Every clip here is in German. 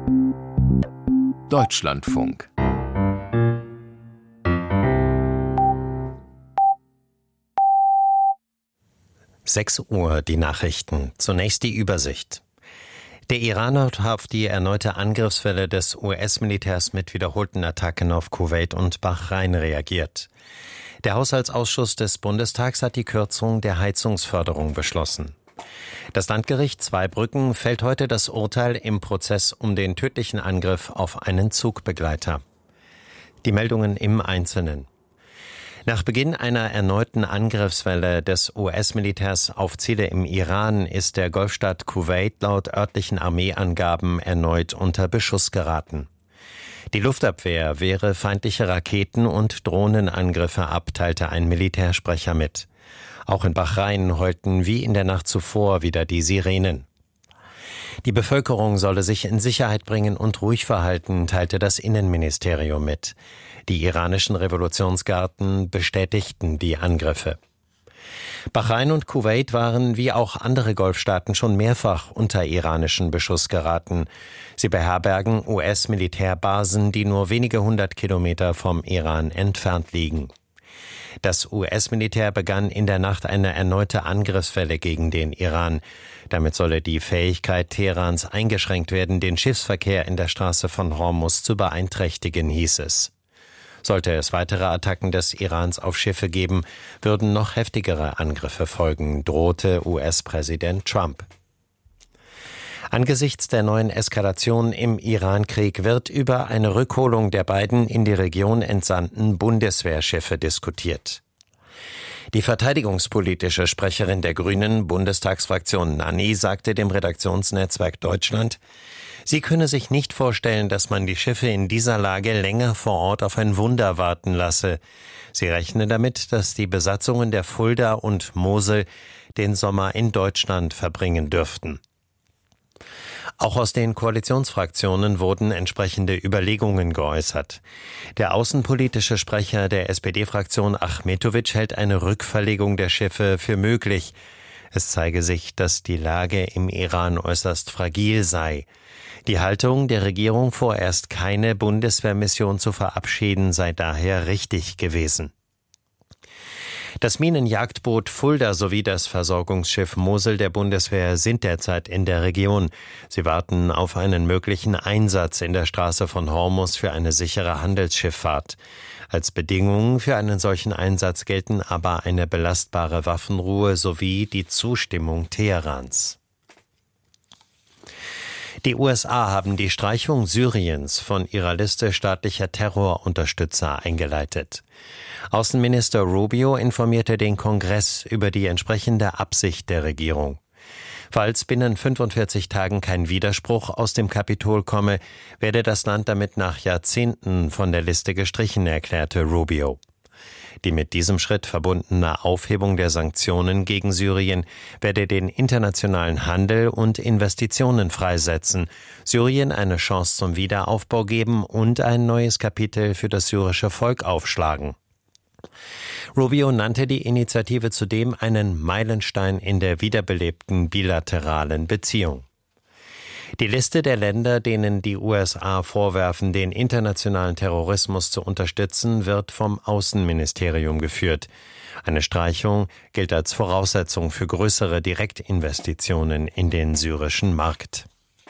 Deutschlandfunk. Sechs Uhr, die Nachrichten. Zunächst die Übersicht. Der Iran hat auf die erneute Angriffswelle des US-Militärs mit wiederholten Attacken auf Kuwait und Bahrain reagiert. Der Haushaltsausschuss des Bundestags hat die Kürzung der Heizungsförderung beschlossen. Das Landgericht Zweibrücken fällt heute das Urteil im Prozess um den tödlichen Angriff auf einen Zugbegleiter. Die Meldungen im Einzelnen. Nach Beginn einer erneuten Angriffswelle des US-Militärs auf Ziele im Iran ist der Golfstaat Kuwait laut örtlichen Armeeangaben erneut unter Beschuss geraten. Die Luftabwehr wehre feindliche Raketen- und Drohnenangriffe ab, teilte ein Militärsprecher mit. Auch in Bahrain heulten wie in der Nacht zuvor wieder die Sirenen. Die Bevölkerung solle sich in Sicherheit bringen und ruhig verhalten, teilte das Innenministerium mit. Die iranischen Revolutionsgarden bestätigten die Angriffe. Bahrain und Kuwait waren wie auch andere Golfstaaten schon mehrfach unter iranischen Beschuss geraten. Sie beherbergen US-Militärbasen, die nur wenige 100 Kilometer vom Iran entfernt liegen. Das US-Militär begann in der Nacht eine erneute Angriffswelle gegen den Iran. Damit solle die Fähigkeit Teherans eingeschränkt werden, den Schiffsverkehr in der Straße von Hormuz zu beeinträchtigen, hieß es. Sollte es weitere Attacken des Irans auf Schiffe geben, würden noch heftigere Angriffe folgen, drohte US-Präsident Trump. Angesichts der neuen Eskalation im Iran-Krieg wird über eine Rückholung der beiden in die Region entsandten Bundeswehrschiffe diskutiert. Die verteidigungspolitische Sprecherin der Grünen, Bundestagsfraktion Nanni, sagte dem Redaktionsnetzwerk Deutschland, sie könne sich nicht vorstellen, dass man die Schiffe in dieser Lage länger vor Ort auf ein Wunder warten lasse. Sie rechne damit, dass die Besatzungen der Fulda und Mosel den Sommer in Deutschland verbringen dürften. Auch aus den Koalitionsfraktionen wurden entsprechende Überlegungen geäußert. Der außenpolitische Sprecher der SPD-Fraktion Achmetović hält eine Rückverlegung der Schiffe für möglich. Es zeige sich, dass die Lage im Iran äußerst fragil sei. Die Haltung der Regierung, vorerst keine Bundeswehrmission zu verabschieden, sei daher richtig gewesen. Das Minenjagdboot Fulda sowie das Versorgungsschiff Mosel der Bundeswehr sind derzeit in der Region. Sie warten auf einen möglichen Einsatz in der Straße von Hormuz für eine sichere Handelsschifffahrt. Als Bedingungen für einen solchen Einsatz gelten aber eine belastbare Waffenruhe sowie die Zustimmung Teherans. Die USA haben die Streichung Syriens von ihrer Liste staatlicher Terrorunterstützer eingeleitet. Außenminister Rubio informierte den Kongress über die entsprechende Absicht der Regierung. Falls binnen 45 Tagen kein Widerspruch aus dem Kapitol komme, werde das Land damit nach Jahrzehnten von der Liste gestrichen, erklärte Rubio. Die mit diesem Schritt verbundene Aufhebung der Sanktionen gegen Syrien werde den internationalen Handel und Investitionen freisetzen, Syrien eine Chance zum Wiederaufbau geben und ein neues Kapitel für das syrische Volk aufschlagen. Rubio nannte die Initiative zudem einen Meilenstein in der wiederbelebten bilateralen Beziehung. Die Liste der Länder, denen die USA vorwerfen, den internationalen Terrorismus zu unterstützen, wird vom Außenministerium geführt. Eine Streichung gilt als Voraussetzung für größere Direktinvestitionen in den syrischen Markt.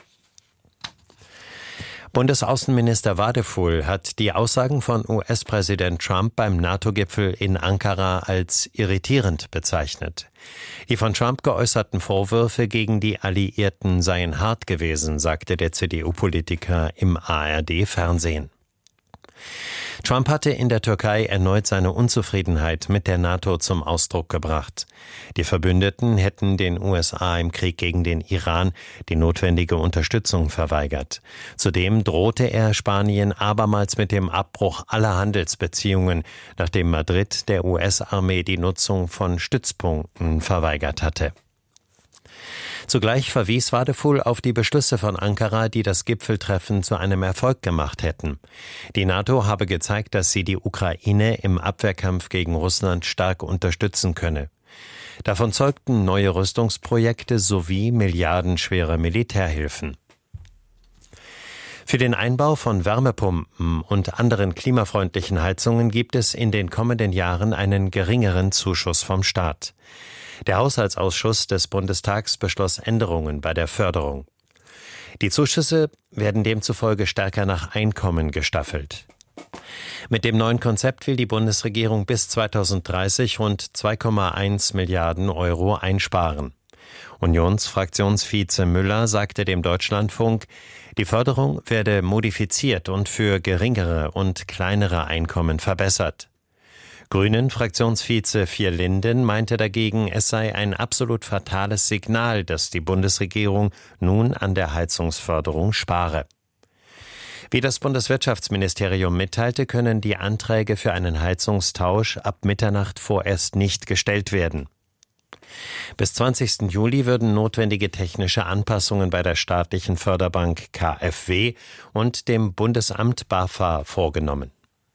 Bundesaußenminister Wadefull hat die Aussagen von US-Präsident Trump beim NATO-Gipfel in Ankara als irritierend bezeichnet. Die von Trump geäußerten Vorwürfe gegen die Alliierten seien hart gewesen, sagte der CDU-Politiker im ARD-Fernsehen. Trump hatte in der Türkei erneut seine Unzufriedenheit mit der NATO zum Ausdruck gebracht. Die Verbündeten hätten den USA im Krieg gegen den Iran die notwendige Unterstützung verweigert. Zudem drohte er Spanien abermals mit dem Abbruch aller Handelsbeziehungen, nachdem Madrid der US-Armee die Nutzung von Stützpunkten verweigert hatte. Zugleich verwies Wadefull auf die Beschlüsse von Ankara, die das Gipfeltreffen zu einem Erfolg gemacht hätten. Die NATO habe gezeigt, dass sie die Ukraine im Abwehrkampf gegen Russland stark unterstützen könne. Davon zeugten neue Rüstungsprojekte sowie milliardenschwere Militärhilfen. Für den Einbau von Wärmepumpen und anderen klimafreundlichen Heizungen gibt es in den kommenden Jahren einen geringeren Zuschuss vom Staat. Der Haushaltsausschuss des Bundestags beschloss Änderungen bei der Förderung. Die Zuschüsse werden demzufolge stärker nach Einkommen gestaffelt. Mit dem neuen Konzept will die Bundesregierung bis 2030 rund 2,1 Milliarden Euro einsparen. Unionsfraktionsvize Müller sagte dem Deutschlandfunk, die Förderung werde modifiziert und für geringere und kleinere Einkommen verbessert. Grünen-Fraktionsvize Vierlinden meinte dagegen, es sei ein absolut fatales Signal, dass die Bundesregierung nun an der Heizungsförderung spare. Wie das Bundeswirtschaftsministerium mitteilte, können die Anträge für einen Heizungstausch ab Mitternacht vorerst nicht gestellt werden. Bis 20. Juli würden notwendige technische Anpassungen bei der staatlichen Förderbank KfW und dem Bundesamt BAFA vorgenommen.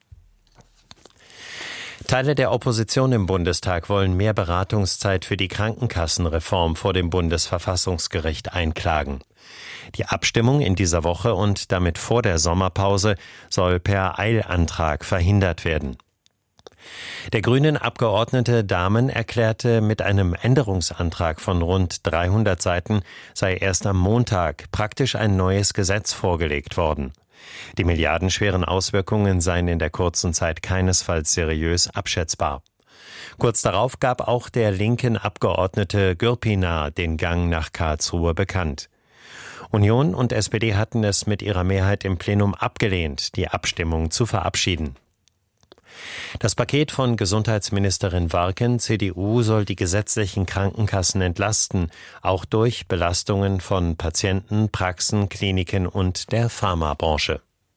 Teile der Opposition im Bundestag wollen mehr Beratungszeit für die Krankenkassenreform vor dem Bundesverfassungsgericht einklagen. Die Abstimmung in dieser Woche und damit vor der Sommerpause soll per Eilantrag verhindert werden. Der Grünen-Abgeordnete Dahmen erklärte, mit einem Änderungsantrag von rund 300 Seiten sei erst am Montag praktisch ein neues Gesetz vorgelegt worden. Die milliardenschweren Auswirkungen seien in der kurzen Zeit keinesfalls seriös abschätzbar. Kurz darauf gab auch der linken Abgeordnete Gürpiner den Gang nach Karlsruhe bekannt. Union und SPD hatten es mit ihrer Mehrheit im Plenum abgelehnt, die Abstimmung zu verabschieden. Das Paket von Gesundheitsministerin Warken, CDU, soll die gesetzlichen Krankenkassen entlasten, auch durch Belastungen von Patienten, Praxen, Kliniken und der Pharmabranche.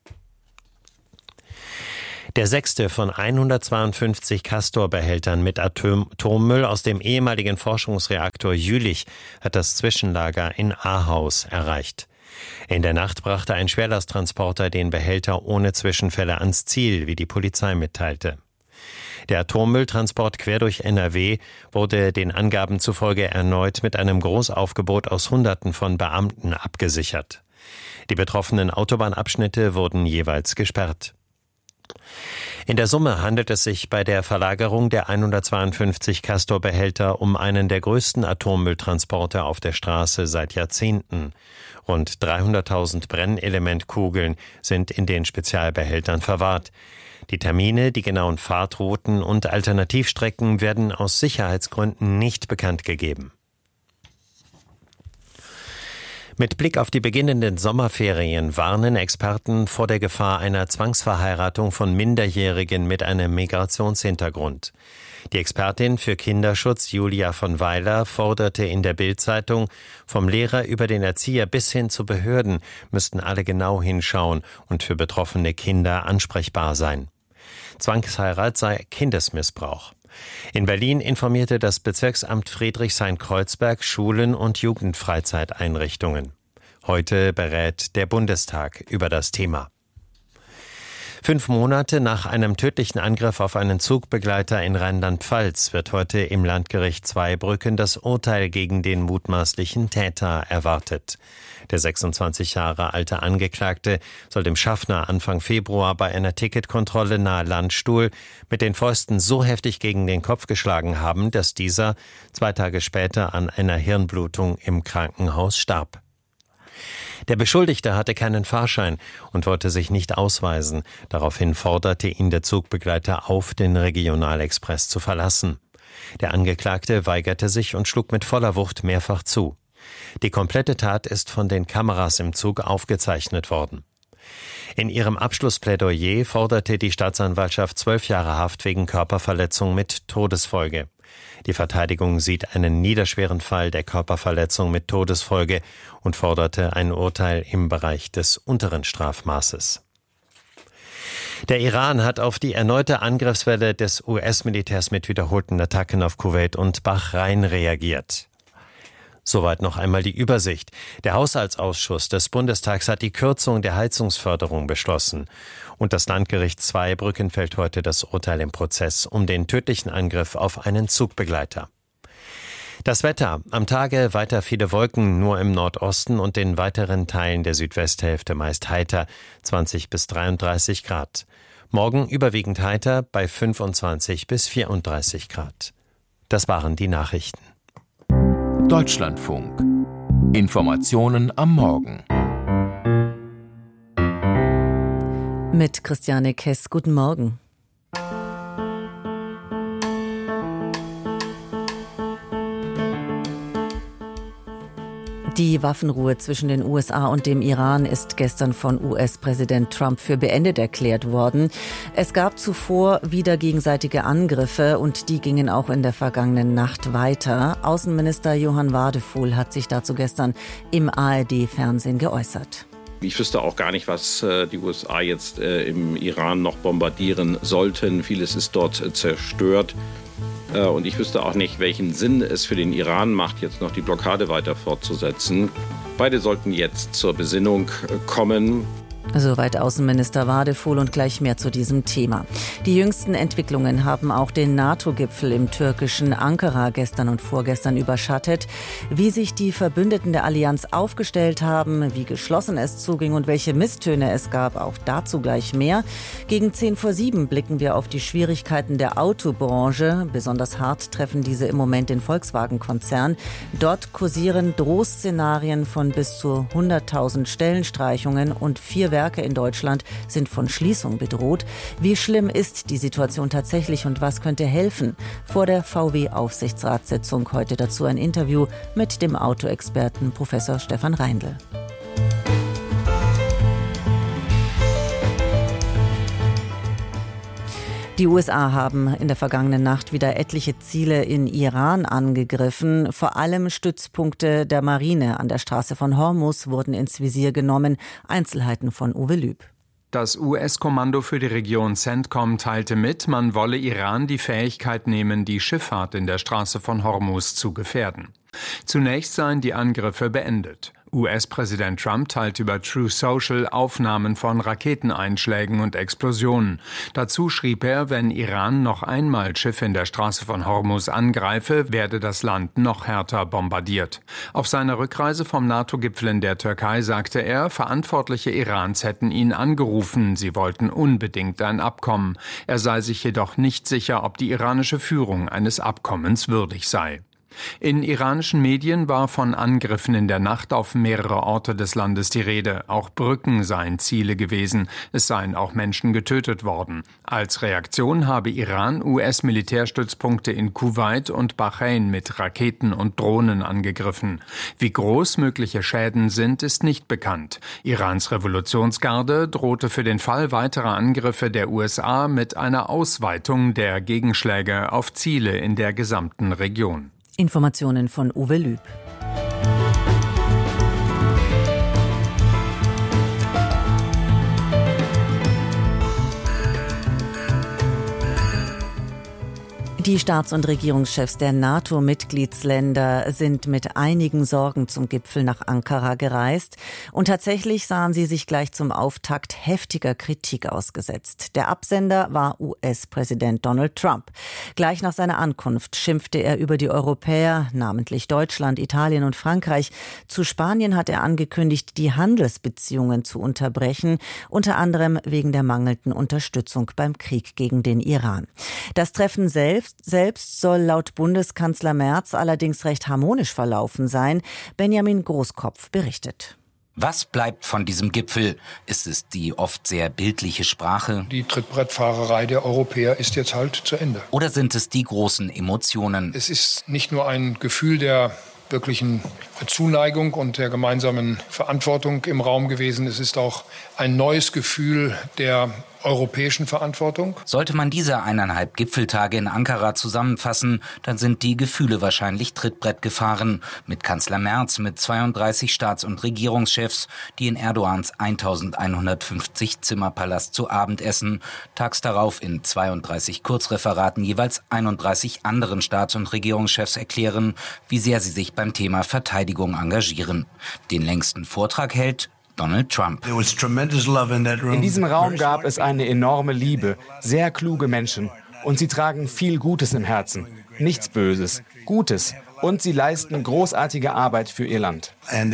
Der 6. von 152 Castor-Behältern mit Atommüll aus dem ehemaligen Forschungsreaktor Jülich hat das Zwischenlager in Ahaus erreicht. In der Nacht brachte ein Schwerlasttransporter den Behälter ohne Zwischenfälle ans Ziel, wie die Polizei mitteilte. Der Atommülltransport quer durch NRW wurde den Angaben zufolge erneut mit einem Großaufgebot aus Hunderten von Beamten abgesichert. Die betroffenen Autobahnabschnitte wurden jeweils gesperrt. In der Summe handelt es sich bei der Verlagerung der 152 Castor-Behälter um einen der größten Atommülltransporte auf der Straße seit Jahrzehnten. Rund 300.000 Brennelementkugeln sind in den Spezialbehältern verwahrt. Die Termine, die genauen Fahrtrouten und Alternativstrecken werden aus Sicherheitsgründen nicht bekannt gegeben. Mit Blick auf die beginnenden Sommerferien warnen Experten vor der Gefahr einer Zwangsverheiratung von Minderjährigen mit einem Migrationshintergrund. Die Expertin für Kinderschutz Julia von Weiler forderte in der Bild-Zeitung, vom Lehrer über den Erzieher bis hin zu Behörden müssten alle genau hinschauen und für betroffene Kinder ansprechbar sein. Zwangsheirat sei Kindesmissbrauch. In Berlin informierte das Bezirksamt Friedrichshain-Kreuzberg Schulen und Jugendfreizeiteinrichtungen. Heute berät der Bundestag über das Thema. 5 Monate nach einem tödlichen Angriff auf einen Zugbegleiter in Rheinland-Pfalz wird heute im Landgericht Zweibrücken das Urteil gegen den mutmaßlichen Täter erwartet. Der 26 Jahre alte Angeklagte soll dem Schaffner Anfang Februar bei einer Ticketkontrolle nahe Landstuhl mit den Fäusten so heftig gegen den Kopf geschlagen haben, dass dieser 2 Tage später an einer Hirnblutung im Krankenhaus starb. Der Beschuldigte hatte keinen Fahrschein und wollte sich nicht ausweisen. Daraufhin forderte ihn der Zugbegleiter auf, den Regionalexpress zu verlassen. Der Angeklagte weigerte sich und schlug mit voller Wucht mehrfach zu. Die komplette Tat ist von den Kameras im Zug aufgezeichnet worden. In ihrem Abschlussplädoyer forderte die Staatsanwaltschaft 12 Jahre Haft wegen Körperverletzung mit Todesfolge. Die Verteidigung sieht einen niederschweren Fall der Körperverletzung mit Todesfolge und forderte ein Urteil im Bereich des unteren Strafmaßes. Der Iran hat auf die erneute Angriffswelle des US-Militärs mit wiederholten Attacken auf Kuwait und Bahrain reagiert. Soweit noch einmal die Übersicht. Der Haushaltsausschuss des Bundestags hat die Kürzung der Heizungsförderung beschlossen. Und das Landgericht Zweibrücken fällt heute das Urteil im Prozess um den tödlichen Angriff auf einen Zugbegleiter. Das Wetter. Am Tage weiter viele Wolken, nur im Nordosten und den weiteren Teilen der Südwesthälfte meist heiter, 20 bis 33 Grad. Morgen überwiegend heiter bei 25 bis 34 Grad. Das waren die Nachrichten. Deutschlandfunk. Informationen am Morgen. Mit Christiane Kess, guten Morgen. Die Waffenruhe zwischen den USA und dem Iran ist gestern von US-Präsident Trump für beendet erklärt worden. Es gab zuvor wieder gegenseitige Angriffe und die gingen auch in der vergangenen Nacht weiter. Außenminister Johann Wadefuhl hat sich dazu gestern im ARD-Fernsehen geäußert. Ich wüsste auch gar nicht, was die USA jetzt im Iran noch bombardieren sollten. Vieles ist dort zerstört. Und ich wüsste auch nicht, welchen Sinn es für den Iran macht, jetzt noch die Blockade weiter fortzusetzen. Beide sollten jetzt zur Besinnung kommen. Soweit Außenminister Wadefuhl und gleich mehr zu diesem Thema. Die jüngsten Entwicklungen haben auch den NATO-Gipfel im türkischen Ankara gestern und vorgestern überschattet. Wie sich die Verbündeten der Allianz aufgestellt haben, wie geschlossen es zuging und welche Misstöne es gab, auch dazu gleich mehr. Gegen 6:10 blicken wir auf die Schwierigkeiten der Autobranche. Besonders hart treffen diese im Moment den Volkswagen-Konzern. Dort kursieren Drohszenarien von bis zu 100.000 Stellenstreichungen und 4 Werke in Deutschland sind von Schließung bedroht. Wie schlimm ist die Situation tatsächlich und was könnte helfen? Vor der VW-Aufsichtsratssitzung heute dazu ein Interview mit dem Autoexperten Professor Stefan Reindl. Die USA haben in der vergangenen Nacht wieder etliche Ziele in Iran angegriffen. Vor allem Stützpunkte der Marine an der Straße von Hormuz wurden ins Visier genommen. Einzelheiten von Uwe Lüb. Das US-Kommando für die Region CENTCOM teilte mit, man wolle Iran die Fähigkeit nehmen, die Schifffahrt in der Straße von Hormuz zu gefährden. Zunächst seien die Angriffe beendet. US-Präsident Trump teilte über Truth Social Aufnahmen von Raketeneinschlägen und Explosionen. Dazu schrieb er, wenn Iran noch einmal Schiffe in der Straße von Hormuz angreife, werde das Land noch härter bombardiert. Auf seiner Rückreise vom NATO-Gipfel in der Türkei sagte er, Verantwortliche Irans hätten ihn angerufen, sie wollten unbedingt ein Abkommen. Er sei sich jedoch nicht sicher, ob die iranische Führung eines Abkommens würdig sei. In iranischen Medien war von Angriffen in der Nacht auf mehrere Orte des Landes die Rede. Auch Brücken seien Ziele gewesen. Es seien auch Menschen getötet worden. Als Reaktion habe Iran US-Militärstützpunkte in Kuwait und Bahrain mit Raketen und Drohnen angegriffen. Wie groß mögliche Schäden sind, ist nicht bekannt. Irans Revolutionsgarde drohte für den Fall weiterer Angriffe der USA mit einer Ausweitung der Gegenschläge auf Ziele in der gesamten Region. Informationen von Uwe Lüb. Die Staats- und Regierungschefs der NATO-Mitgliedsländer sind mit einigen Sorgen zum Gipfel nach Ankara gereist. Und tatsächlich sahen sie sich gleich zum Auftakt heftiger Kritik ausgesetzt. Der Absender war US-Präsident Donald Trump. Gleich nach seiner Ankunft schimpfte er über die Europäer, namentlich Deutschland, Italien und Frankreich. Zu Spanien hat er angekündigt, die Handelsbeziehungen zu unterbrechen, unter anderem wegen der mangelnden Unterstützung beim Krieg gegen den Iran. Das Treffen selbst soll laut Bundeskanzler Merz allerdings recht harmonisch verlaufen sein. Benjamin Großkopf berichtet. Was bleibt von diesem Gipfel? Ist es die oft sehr bildliche Sprache? Die Trittbrettfahrerei der Europäer ist jetzt halt zu Ende. Oder sind es die großen Emotionen? Es ist nicht nur ein Gefühl der wirklichen Zuneigung und der gemeinsamen Verantwortung im Raum gewesen. Es ist auch ein neues Gefühl der europäischen Verantwortung. Sollte man diese 1,5 Gipfeltage in Ankara zusammenfassen, dann sind die Gefühle wahrscheinlich Trittbrett gefahren. Mit Kanzler Merz, mit 32 Staats- und Regierungschefs, die in Erdogans 1150 Zimmerpalast zu Abend essen, tags darauf in 32 Kurzreferaten jeweils 31 anderen Staats- und Regierungschefs erklären, wie sehr sie sich beim Thema Verteidigung engagieren. Den längsten Vortrag hält Donald Trump. In diesem Raum gab es eine enorme Liebe, sehr kluge Menschen. Und sie tragen viel Gutes im Herzen. Nichts Böses, Gutes. und sie leisten großartige Arbeit für ihr Land. Ein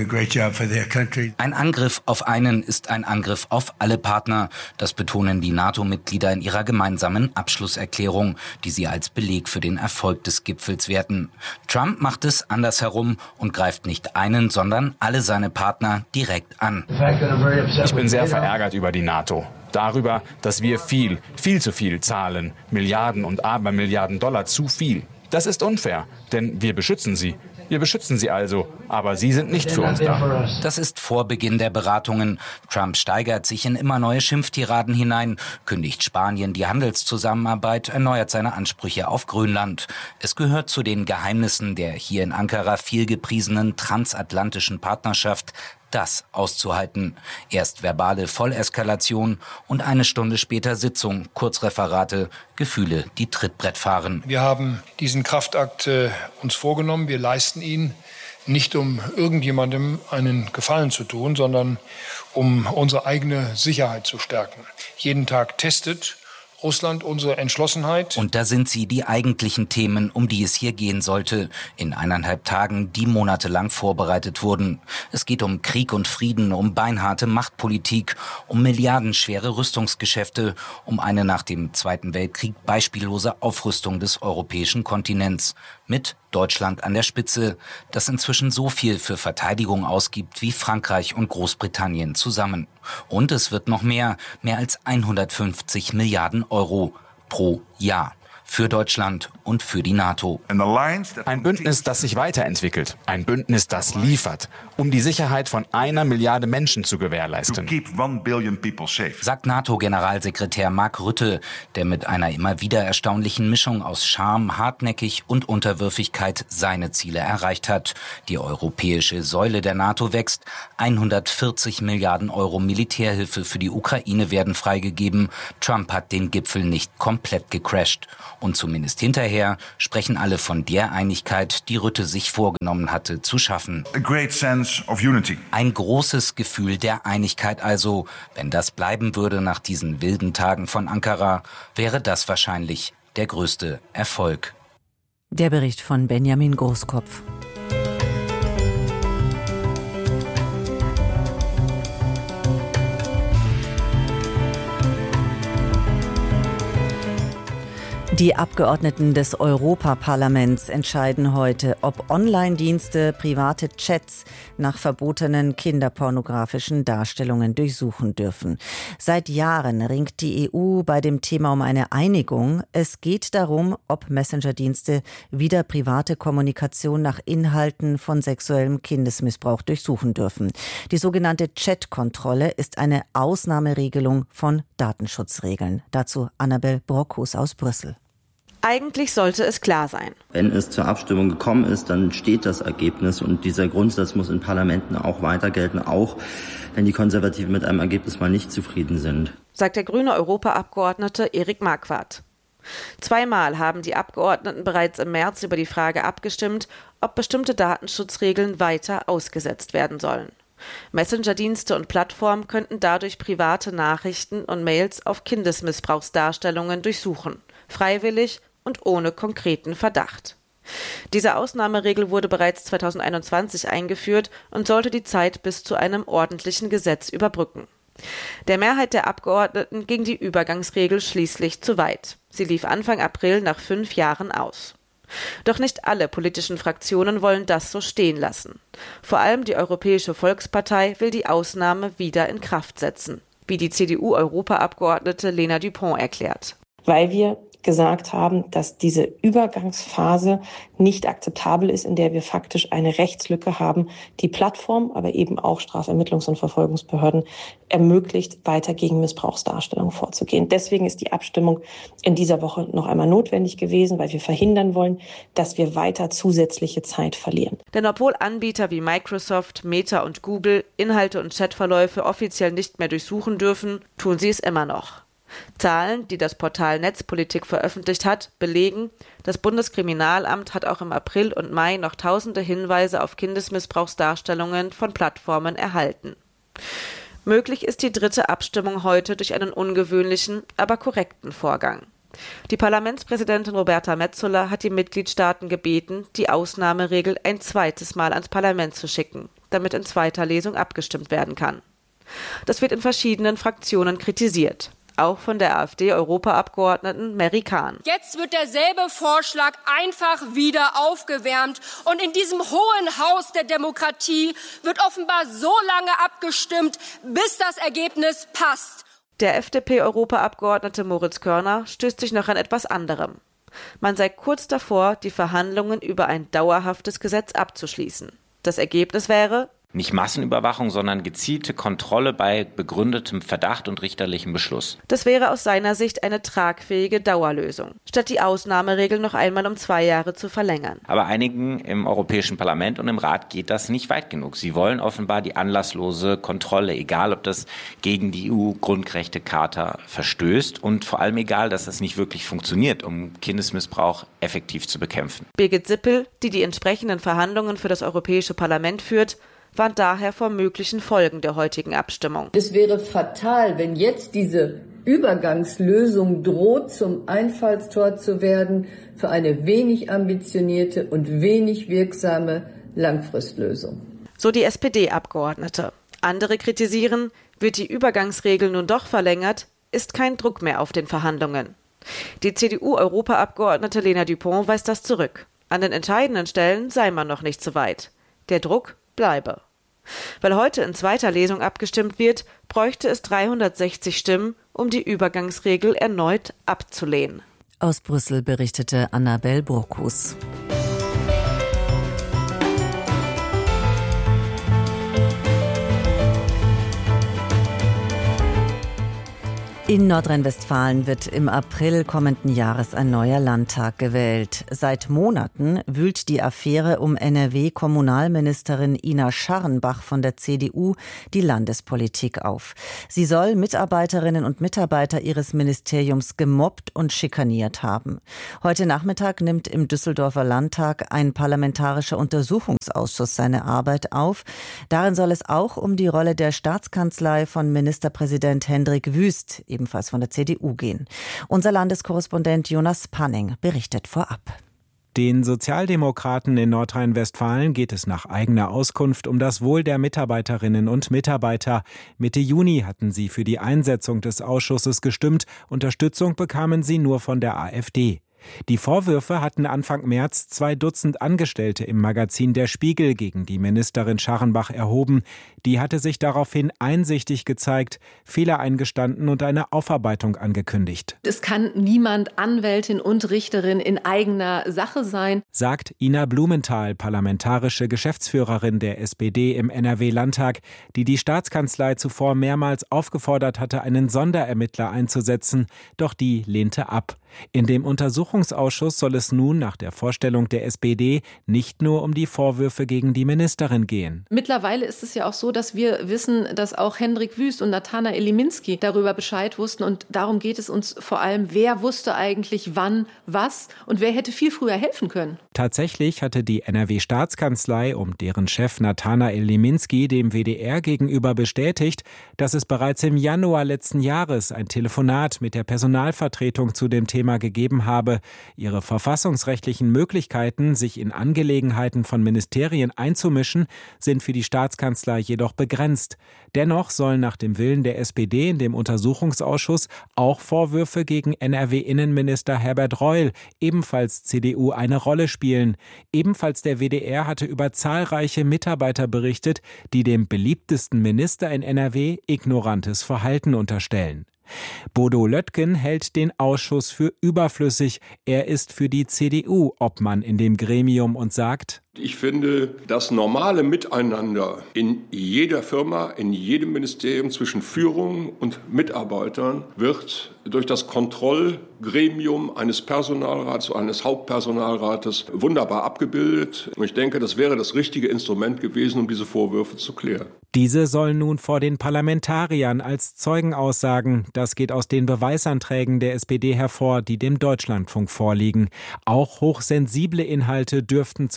Angriff auf einen ist ein Angriff auf alle Partner. Das betonen die NATO-Mitglieder in ihrer gemeinsamen Abschlusserklärung, die sie als Beleg für den Erfolg des Gipfels werten. Trump macht es andersherum und greift nicht einen, sondern alle seine Partner direkt an. Ich bin sehr verärgert über die NATO. Darüber, dass wir viel zu viel zahlen. Milliarden und Abermilliarden Dollar zu viel. Das ist unfair, denn wir beschützen sie. Wir beschützen sie also, aber sie sind nicht für uns da. Das ist vor Beginn der Beratungen. Trump steigert sich in immer neue Schimpftiraden hinein, kündigt Spanien die Handelszusammenarbeit, erneuert seine Ansprüche auf Grönland. Es gehört zu den Geheimnissen der hier in Ankara viel gepriesenen transatlantischen Partnerschaft, das auszuhalten. Erst verbale Volleskalation und eine Stunde später Sitzung, Kurzreferate, Gefühle, die Trittbrett fahren. Wir haben diesen Kraftakt uns vorgenommen. Wir leisten ihn nicht, um irgendjemandem einen Gefallen zu tun, sondern um unsere eigene Sicherheit zu stärken. Jeden Tag testet Russland unsere Entschlossenheit. Und da sind sie, die eigentlichen Themen, um die es hier gehen sollte. In 1,5 Tagen, die monatelang vorbereitet wurden. Es geht um Krieg und Frieden, um beinharte Machtpolitik, um milliardenschwere Rüstungsgeschäfte, um eine nach dem Zweiten Weltkrieg beispiellose Aufrüstung des europäischen Kontinents. Mit Deutschland an der Spitze, das inzwischen so viel für Verteidigung ausgibt wie Frankreich und Großbritannien zusammen. Und es wird noch mehr als 150 Milliarden Euro pro Jahr. Für Deutschland und für die NATO. Ein Bündnis, das sich weiterentwickelt. Ein Bündnis, das liefert, um die Sicherheit von 1 Milliarde Menschen zu gewährleisten. Sagt NATO-Generalsekretär Mark Rutte, der mit einer immer wieder erstaunlichen Mischung aus Charme, Hartnäckig und Unterwürfigkeit seine Ziele erreicht hat. Die europäische Säule der NATO wächst. 140 Milliarden Euro Militärhilfe für die Ukraine werden freigegeben. Trump hat den Gipfel nicht komplett gecrasht. Und zumindest hinterher sprechen alle von der Einigkeit, die Rutte sich vorgenommen hatte, zu schaffen. Ein großes Gefühl der Einigkeit also. Wenn das bleiben würde nach diesen wilden Tagen von Ankara, wäre das wahrscheinlich der größte Erfolg. Der Bericht von Benjamin Großkopf. Die Abgeordneten des Europaparlaments entscheiden heute, ob Online-Dienste private Chats nach verbotenen kinderpornografischen Darstellungen durchsuchen dürfen. Seit Jahren ringt die EU bei dem Thema um eine Einigung. Es geht darum, ob Messenger-Dienste wieder private Kommunikation nach Inhalten von sexuellem Kindesmissbrauch durchsuchen dürfen. Die sogenannte Chat-Kontrolle ist eine Ausnahmeregelung von Datenschutzregeln. Dazu Annabel Brockhus aus Brüssel. Eigentlich sollte es klar sein. Wenn es zur Abstimmung gekommen ist, dann steht das Ergebnis und dieser Grundsatz muss in Parlamenten auch weiter gelten, auch wenn die Konservativen mit einem Ergebnis mal nicht zufrieden sind. Sagt der grüne Europaabgeordnete Erik Marquardt. 2-mal haben die Abgeordneten bereits im März über die Frage abgestimmt, ob bestimmte Datenschutzregeln weiter ausgesetzt werden sollen. Messenger-Dienste und Plattformen könnten dadurch private Nachrichten und Mails auf Kindesmissbrauchsdarstellungen durchsuchen, freiwillig und ohne konkreten Verdacht. Diese Ausnahmeregel wurde bereits 2021 eingeführt und sollte die Zeit bis zu einem ordentlichen Gesetz überbrücken. Der Mehrheit der Abgeordneten ging die Übergangsregel schließlich zu weit. Sie lief Anfang April nach 5 Jahren aus. Doch nicht alle politischen Fraktionen wollen das so stehen lassen. Vor allem die Europäische Volkspartei will die Ausnahme wieder in Kraft setzen, wie die CDU-Europaabgeordnete Lena Dupont erklärt. Weil wir gesagt haben, dass diese Übergangsphase nicht akzeptabel ist, in der wir faktisch eine Rechtslücke haben, die Plattform, aber eben auch Strafermittlungs- und Verfolgungsbehörden ermöglicht, weiter gegen Missbrauchsdarstellungen vorzugehen. Deswegen ist die Abstimmung in dieser Woche noch einmal notwendig gewesen, weil wir verhindern wollen, dass wir weiter zusätzliche Zeit verlieren. Denn obwohl Anbieter wie Microsoft, Meta und Google Inhalte und Chatverläufe offiziell nicht mehr durchsuchen dürfen, tun sie es immer noch. Zahlen, die das Portal Netzpolitik veröffentlicht hat, belegen, das Bundeskriminalamt hat auch im April und Mai noch tausende Hinweise auf Kindesmissbrauchsdarstellungen von Plattformen erhalten. Möglich ist die dritte Abstimmung heute durch einen ungewöhnlichen, aber korrekten Vorgang. Die Parlamentspräsidentin Roberta Metsola hat die Mitgliedstaaten gebeten, die Ausnahmeregel ein zweites Mal ans Parlament zu schicken, damit in zweiter Lesung abgestimmt werden kann. Das wird in verschiedenen Fraktionen kritisiert. Auch von der AfD-Europaabgeordneten Mary Kahn. Jetzt wird derselbe Vorschlag einfach wieder aufgewärmt. Und in diesem hohen Haus der Demokratie wird offenbar so lange abgestimmt, bis das Ergebnis passt. Der FDP-Europaabgeordnete Moritz Körner stößt sich noch an etwas anderem. Man sei kurz davor, die Verhandlungen über ein dauerhaftes Gesetz abzuschließen. Das Ergebnis wäre: nicht Massenüberwachung, sondern gezielte Kontrolle bei begründetem Verdacht und richterlichem Beschluss. Das wäre aus seiner Sicht eine tragfähige Dauerlösung, statt die Ausnahmeregel noch einmal um 2 Jahre zu verlängern. Aber einigen im Europäischen Parlament und im Rat geht das nicht weit genug. Sie wollen offenbar die anlasslose Kontrolle, egal ob das gegen die EU-Grundrechtecharta verstößt und vor allem egal, dass das nicht wirklich funktioniert, um Kindesmissbrauch effektiv zu bekämpfen. Birgit Sippel, die entsprechenden Verhandlungen für das Europäische Parlament führt, warnt daher vor möglichen Folgen der heutigen Abstimmung. Es wäre fatal, wenn jetzt diese Übergangslösung droht, zum Einfallstor zu werden für eine wenig ambitionierte und wenig wirksame Langfristlösung. So die SPD-Abgeordnete. Andere kritisieren, wird die Übergangsregel nun doch verlängert, ist kein Druck mehr auf den Verhandlungen. Die CDU-Europaabgeordnete Lena Dupont weist das zurück. An den entscheidenden Stellen sei man noch nicht so weit. Der Druck bleibe. Weil heute in zweiter Lesung abgestimmt wird, bräuchte es 360 Stimmen, um die Übergangsregel erneut abzulehnen. Aus Brüssel berichtete Annabel Burkus. In Nordrhein-Westfalen wird im April kommenden Jahres ein neuer Landtag gewählt. Seit Monaten wühlt die Affäre um NRW-Kommunalministerin Ina Scharrenbach von der CDU die Landespolitik auf. Sie soll Mitarbeiterinnen und Mitarbeiter ihres Ministeriums gemobbt und schikaniert haben. Heute Nachmittag nimmt im Düsseldorfer Landtag ein parlamentarischer Untersuchungsausschuss seine Arbeit auf. Darin soll es auch um die Rolle der Staatskanzlei von Ministerpräsident Hendrik Wüst, ebenfalls von der CDU, gehen. Unser Landeskorrespondent Jonas Panning berichtet vorab. Den Sozialdemokraten in Nordrhein-Westfalen geht es nach eigener Auskunft um das Wohl der Mitarbeiterinnen und Mitarbeiter. Mitte Juni hatten sie für die Einsetzung des Ausschusses gestimmt. Unterstützung bekamen sie nur von der AfD. Die Vorwürfe hatten Anfang März 2 Dutzend Angestellte im Magazin Der Spiegel gegen die Ministerin Scharrenbach erhoben. Die hatte sich daraufhin einsichtig gezeigt, Fehler eingestanden und eine Aufarbeitung angekündigt. Es kann niemand Anwältin und Richterin in eigener Sache sein, sagt Ina Blumenthal, parlamentarische Geschäftsführerin der SPD im NRW-Landtag, die die Staatskanzlei zuvor mehrmals aufgefordert hatte, einen Sonderermittler einzusetzen, doch die lehnte ab. In dem Untersuchungsausschuss soll es nun nach der Vorstellung der SPD nicht nur um die Vorwürfe gegen die Ministerin gehen. Mittlerweile ist es ja auch so, dass wir wissen, dass auch Hendrik Wüst und Nathanael Liminski darüber Bescheid wussten. Und darum geht es uns vor allem, wer wusste eigentlich wann was und wer hätte viel früher helfen können. Tatsächlich hatte die NRW-Staatskanzlei um deren Chef Nathanael Liminski dem WDR gegenüber bestätigt, dass es bereits im Januar letzten Jahres ein Telefonat mit der Personalvertretung zu dem Thema gegeben habe. Ihre verfassungsrechtlichen Möglichkeiten, sich in Angelegenheiten von Ministerien einzumischen, sind für die Staatskanzlei jedoch begrenzt. Dennoch sollen nach dem Willen der SPD in dem Untersuchungsausschuss auch Vorwürfe gegen NRW-Innenminister Herbert Reul, ebenfalls CDU, eine Rolle spielen. Ebenfalls der WDR hatte über zahlreiche Mitarbeiter berichtet, die dem beliebtesten Minister in NRW ignorantes Verhalten unterstellen. Bodo Löttgen hält den Ausschuss für überflüssig. Er ist für die CDU Obmann in dem Gremium und sagt: Ich finde, das normale Miteinander in jeder Firma, in jedem Ministerium zwischen Führung und Mitarbeitern wird durch das Kontrollgremium eines Personalrats, eines Hauptpersonalrates wunderbar abgebildet. Und ich denke, das wäre das richtige Instrument gewesen, um diese Vorwürfe zu klären. Diese sollen nun vor den Parlamentariern als Zeugen aussagen. Das geht aus den Beweisanträgen der SPD hervor, die dem Deutschlandfunk vorliegen. Auch hochsensible Inhalte dürften zur Sprache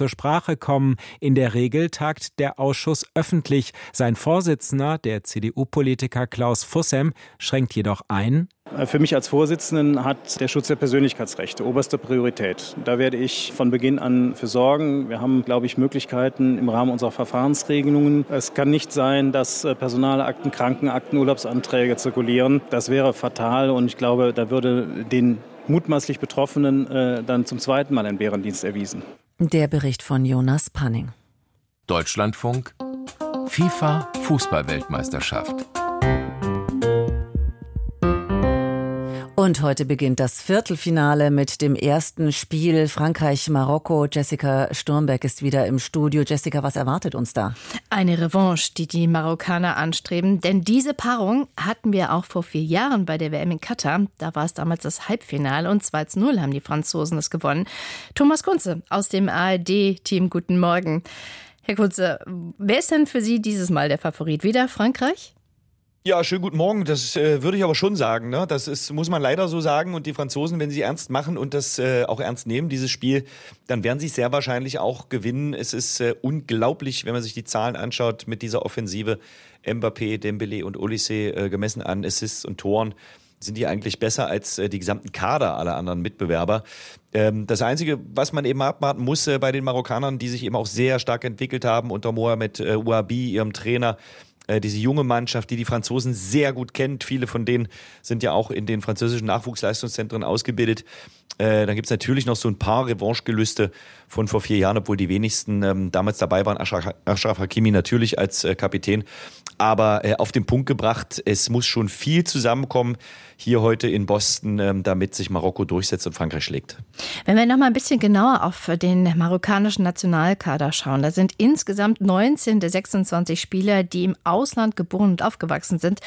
Sprache kommen. In der Regel tagt der Ausschuss öffentlich. Sein Vorsitzender, der CDU-Politiker Klaus Fussem, schränkt jedoch ein: Für mich als Vorsitzenden hat der Schutz der Persönlichkeitsrechte oberste Priorität. Da werde ich von Beginn an für sorgen. Wir haben, glaube ich, Möglichkeiten im Rahmen unserer Verfahrensregelungen. Es kann nicht sein, dass Personalakten, Krankenakten, Urlaubsanträge zirkulieren. Das wäre fatal und ich glaube, da würde den mutmaßlich Betroffenen dann zum zweiten Mal ein Bärendienst erwiesen. Der Bericht von Jonas Panning. Deutschlandfunk, FIFA Fußball-Weltmeisterschaft. Und heute beginnt das Viertelfinale mit dem ersten Spiel Frankreich-Marokko. Jessica Sturmberg ist wieder im Studio. Jessica, was erwartet uns da? Eine Revanche, die die Marokkaner anstreben. Denn diese Paarung hatten wir auch vor 4 Jahren bei der WM in Katar. Da war es damals das Halbfinale und 2:0 haben die Franzosen es gewonnen. Thomas Kunze aus dem ARD-Team, guten Morgen. Herr Kunze, wer ist denn für Sie dieses Mal der Favorit? Wieder Frankreich? Ja, schönen guten Morgen. Das würde ich aber schon sagen. Ne? Das muss man leider so sagen. Und die Franzosen, wenn sie ernst machen und das auch ernst nehmen, dieses Spiel, dann werden sie es sehr wahrscheinlich auch gewinnen. Es ist unglaublich, wenn man sich die Zahlen anschaut mit dieser Offensive. Mbappé, Dembélé und Olise gemessen an Assists und Toren sind die eigentlich besser als die gesamten Kader aller anderen Mitbewerber. Das Einzige, was man eben abwarten muss bei den Marokkanern, die sich eben auch sehr stark entwickelt haben unter Mohamed Ouabi, ihrem Trainer, diese junge Mannschaft, die Franzosen sehr gut kennt. Viele von denen sind ja auch in den französischen Nachwuchsleistungszentren ausgebildet. Dann gibt es natürlich noch so ein paar Revanchegelüste von vor 4 Jahren, obwohl die wenigsten damals dabei waren. Achraf Hakimi natürlich als Kapitän. Aber auf den Punkt gebracht, es muss schon viel zusammenkommen hier heute in Boston, damit sich Marokko durchsetzt und Frankreich schlägt. Wenn wir noch mal ein bisschen genauer auf den marokkanischen Nationalkader schauen, da sind insgesamt 19 der 26 Spieler, die im Ausland geboren und aufgewachsen sind.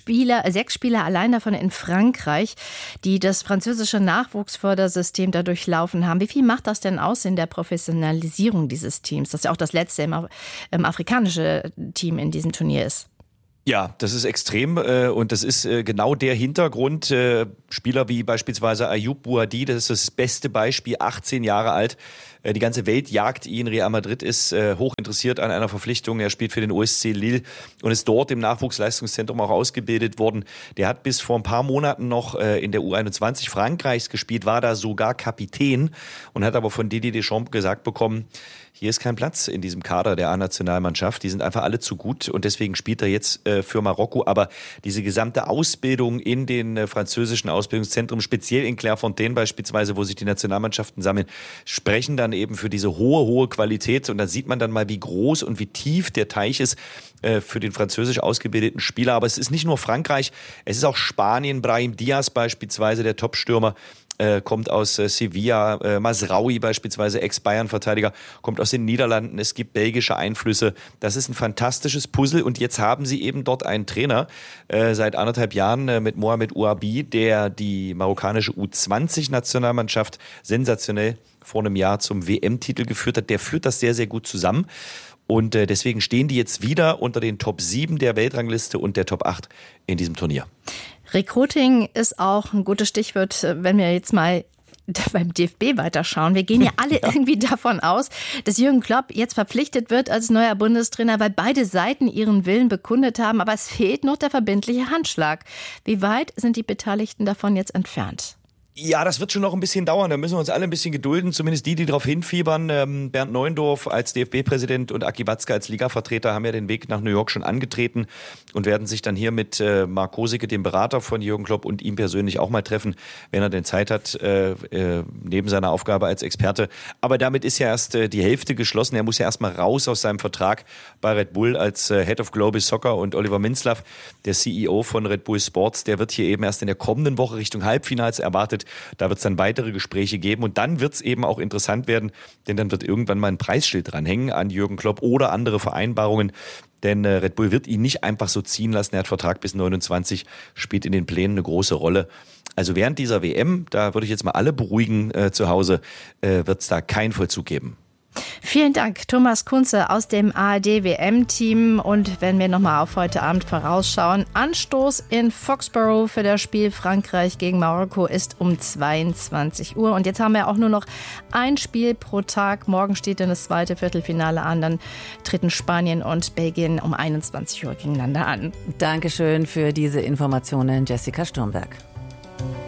6 Spieler allein davon in Frankreich, die das französische Nachwuchsfördersystem da durchlaufen haben. Wie viel macht das denn aus in der Professionalisierung dieses Teams, das ja auch das letzte im afrikanische Team in diesem Turnier ist? Ja, das ist extrem und das ist genau der Hintergrund. Spieler wie beispielsweise Ayoub Bouhaddi, das ist das beste Beispiel, 18 Jahre alt. Die ganze Welt jagt ihn. Real Madrid ist hoch interessiert an einer Verpflichtung. Er spielt für den OSC Lille und ist dort im Nachwuchsleistungszentrum auch ausgebildet worden. Der hat bis vor ein paar Monaten noch in der U21 Frankreichs gespielt, war da sogar Kapitän und hat aber von Didier Deschamps gesagt bekommen, hier ist kein Platz in diesem Kader der A-Nationalmannschaft. Die sind einfach alle zu gut und deswegen spielt er jetzt für Marokko. Aber diese gesamte Ausbildung in den französischen Ausbildungszentren, speziell in Clairefontaine beispielsweise, wo sich die Nationalmannschaften sammeln, sprechen dann eben für diese hohe Qualität. Und da sieht man dann mal, wie groß und wie tief der Teich ist für den französisch ausgebildeten Spieler. Aber es ist nicht nur Frankreich, es ist auch Spanien. Brahim Diaz beispielsweise, der Topstürmer, kommt aus Sevilla, Mazraoui beispielsweise, Ex-Bayern-Verteidiger, kommt aus den Niederlanden. Es gibt belgische Einflüsse. Das ist ein fantastisches Puzzle und jetzt haben sie eben dort einen Trainer seit 1,5 Jahren mit Mohamed Ouabi, der die marokkanische U20-Nationalmannschaft sensationell vor einem Jahr zum WM-Titel geführt hat. Der führt das sehr, sehr gut zusammen. Und deswegen stehen die jetzt wieder unter den Top 7 der Weltrangliste und der Top 8 in diesem Turnier. Recruiting ist auch ein gutes Stichwort, wenn wir jetzt mal beim DFB weiterschauen. Wir gehen ja alle irgendwie davon aus, dass Jürgen Klopp jetzt verpflichtet wird als neuer Bundestrainer, weil beide Seiten ihren Willen bekundet haben. Aber es fehlt noch der verbindliche Handschlag. Wie weit sind die Beteiligten davon jetzt entfernt? Ja, das wird schon noch ein bisschen dauern. Da müssen wir uns alle ein bisschen gedulden, zumindest die darauf hinfiebern. Bernd Neuendorf als DFB-Präsident und Aki Watzke als Liga-Vertreter haben ja den Weg nach New York schon angetreten und werden sich dann hier mit Marc Kosicke, dem Berater von Jürgen Klopp, und ihm persönlich auch mal treffen, wenn er denn Zeit hat, neben seiner Aufgabe als Experte. Aber damit ist ja erst die Hälfte geschlossen. Er muss ja erst mal raus aus seinem Vertrag bei Red Bull als Head of Global Soccer, und Oliver Minzlaff, der CEO von Red Bull Sports, der wird hier eben erst in der kommenden Woche Richtung Halbfinals erwartet. Da wird es dann weitere Gespräche geben und dann wird es eben auch interessant werden, denn dann wird irgendwann mal ein Preisschild dranhängen an Jürgen Klopp oder andere Vereinbarungen, denn Red Bull wird ihn nicht einfach so ziehen lassen. Er hat Vertrag bis 29, spielt in den Plänen eine große Rolle. Also während dieser WM, da würde ich jetzt mal alle beruhigen zu Hause, wird es da keinen Vollzug geben. Vielen Dank, Thomas Kunze aus dem ARD-WM-Team. Und wenn wir nochmal auf heute Abend vorausschauen, Anstoß in Foxborough für das Spiel Frankreich gegen Marokko ist um 22 Uhr. Und jetzt haben wir auch nur noch ein Spiel pro Tag. Morgen steht dann das zweite Viertelfinale an. Dann treten Spanien und Belgien um 21 Uhr gegeneinander an. Dankeschön für diese Informationen, Jessica Sturmberg.